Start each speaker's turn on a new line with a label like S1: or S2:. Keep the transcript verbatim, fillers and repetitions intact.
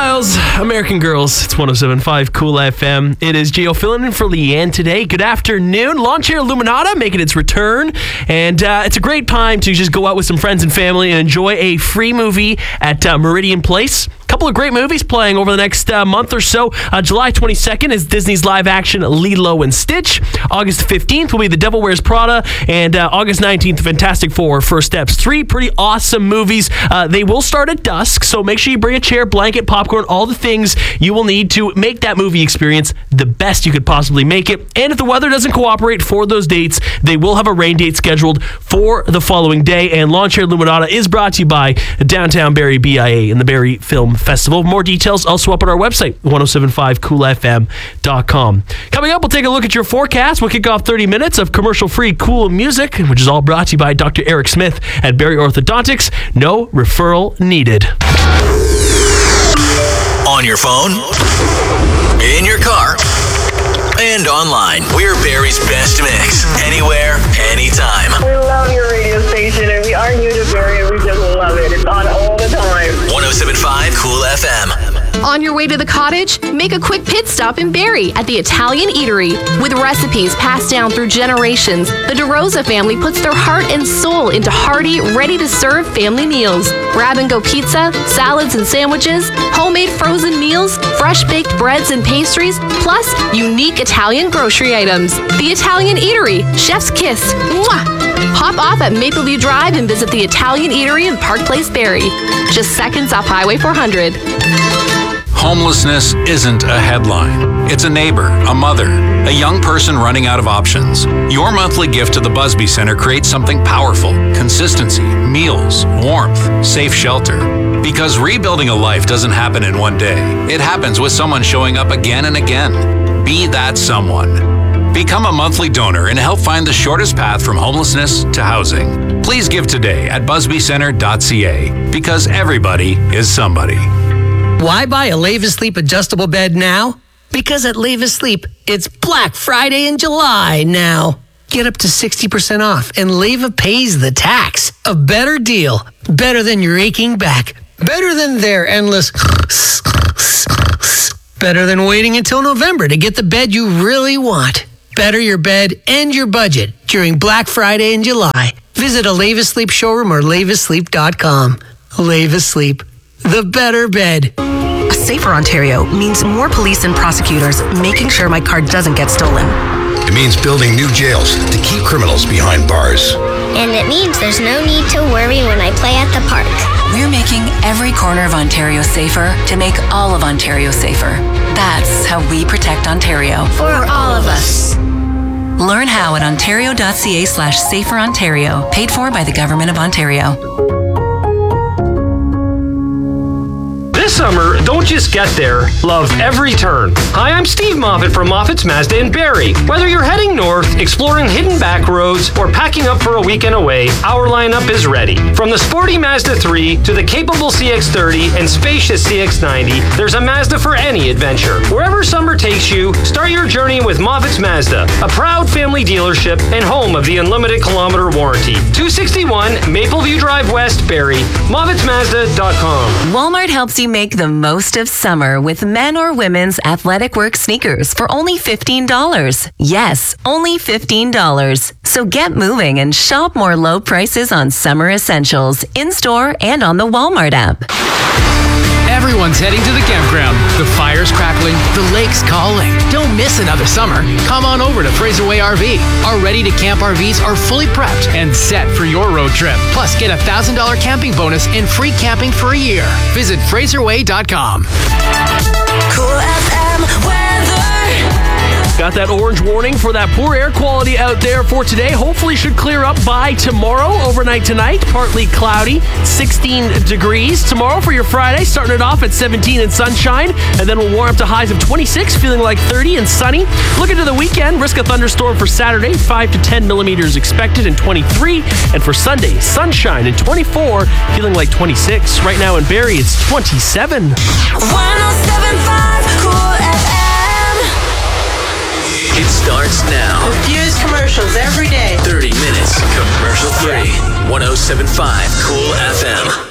S1: Styles, American Girls. It's one oh seven point five Cool F M. It is Gio filling in for Leanne today. Good afternoon. Lawn Chair Illuminata making its return. And uh, it's a great time to just go out with some friends and family and enjoy a free movie at uh, Meridian Place. A couple of great movies playing over the next uh, month or so. Uh, July twenty-second is Disney's live-action Lilo and Stitch. August fifteenth will be The Devil Wears Prada. And uh, August nineteenth, Fantastic Four, First Steps. Three pretty awesome movies. Uh, they will start at dusk, so make sure you bring a chair, blanket, popcorn, all the things you will need to make that movie experience the best you could possibly make it. And if the weather doesn't cooperate for those dates, they will have a rain date scheduled for the following day. And Lawn Chair Illuminata is brought to you by Downtown Barrie B I A and the Barrie Film Festival. More details also up on our website, ten seventy-five cool f m dot com. Coming up, we'll take a look at your forecast. We'll kick off thirty minutes of commercial-free cool music, which is all brought to you by Doctor Eric Smith at Barrie Orthodontics. No referral needed.
S2: On your phone, in your car, and online. We're Barrie's best mix. Anywhere, anytime.
S3: We love your radio station, and we are new to Barrie, and we just love it. It's on all the time.
S2: ten seventy-five Cool F M.
S4: On your way to the cottage? Make a quick pit stop in Barrie at the Italian Eatery. With recipes passed down through generations, the DeRosa family puts their heart and soul into hearty, ready-to-serve family meals. Grab-and-go pizza, salads and sandwiches, homemade frozen meals, fresh-baked breads and pastries, plus unique Italian grocery items. The Italian Eatery, Chef's Kiss. Mwah! Hop off at Mapleview Drive and visit the Italian Eatery in Park Place, Barrie. Just seconds off Highway four hundred.
S5: Homelessness isn't a headline. It's a neighbor, a mother, a young person running out of options. Your monthly gift to the Busby Center creates something powerful: consistency, meals, warmth, safe shelter. Because rebuilding a life doesn't happen in one day. It happens with someone showing up again and again. Be that someone. Become a monthly donor and help find the shortest path from homelessness to housing. Please give today at busby center dot c a, because everybody is somebody.
S6: Why buy a Levis Sleep adjustable bed now? Because at Levis Sleep, it's Black Friday in July now. Get up to sixty percent off and Leva pays the tax. A better deal. Better than your aching back. Better than their endless... Better than waiting until November to get the bed you really want. Better your bed and your budget during Black Friday in July. Visit a Levis Sleep showroom or levis sleep dot com. Levis Sleep, the better bed.
S7: A safer Ontario means more police and prosecutors making sure my car doesn't get stolen.
S8: It means building new jails to keep criminals behind bars.
S9: And it means there's no need to worry when I play at the park.
S7: We're making every corner of Ontario safer to make all of Ontario safer. That's how we protect Ontario.
S9: For all of us.
S7: Learn how at ontario dot c a slash safer Ontario. Paid for by the Government of Ontario.
S10: This summer, don't just get there, love every turn. Hi, I'm Steve Moffat from Moffat's Mazda in Barrie. Whether you're heading north, exploring hidden back roads, or packing up for a weekend away, our lineup is ready. From the sporty Mazda three to the capable C X thirty and spacious C X ninety, there's a Mazda for any adventure. Wherever summer takes you, start your journey with Moffat's Mazda, a proud family dealership and home of the unlimited kilometer warranty. two sixty-one Mapleview Drive West, Barrie, moffats mazda dot com.
S7: Walmart helps you make the most of summer with men or women's athletic work sneakers for only fifteen dollars. Yes, only fifteen dollars. So get moving and shop more low prices on summer essentials in-store and on the Walmart app.
S11: Everyone's heading to the campground. The fire's crackling, the lake's calling. Don't miss another summer. Come on over to Fraser Way R V. Our ready-to-camp R Vs are fully prepped and set for your road trip. Plus, get a one thousand dollars camping bonus and free camping for a year. Visit fraser way dot com.
S2: Cool F M weather.
S1: Got that orange warning for that poor air quality out there for today. Hopefully should clear up by tomorrow. Overnight tonight, partly cloudy, sixteen degrees. Tomorrow for your Friday, starting it off at seventeen and sunshine, and then we'll warm up to highs of twenty-six, feeling like thirty and sunny. Looking to the weekend, risk a thunderstorm for Saturday, five to ten millimeters expected and twenty-three. And for Sunday, sunshine and twenty-four, feeling like twenty-six. Right now in Barrie, it's twenty-seven.
S2: one oh seven point five Cool F M. It starts now.
S12: Refuse commercials every day.
S2: thirty minutes commercial free. one oh seven point five Cool F M.